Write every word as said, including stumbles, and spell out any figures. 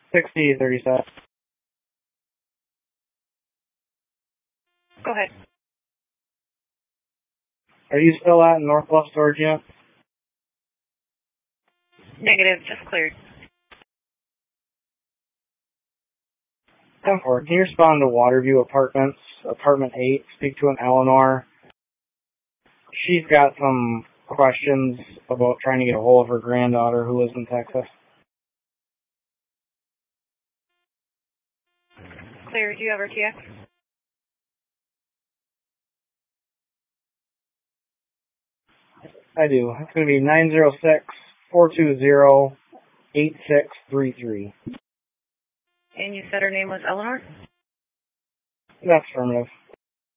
sixty thirty-seven. Go ahead. Are you still at North Bluff Storage Unit? Negative, just cleared. ten four. Can you respond to Waterview Apartments, Apartment eight? Speak to an Eleanor. She's got some questions about trying to get a hold of her granddaughter who lives in Texas. Clear. Do you have her T X? I do. It's going to be nine zero six, four two zero, eight six three three. And you said her name was Eleanor? That's affirmative.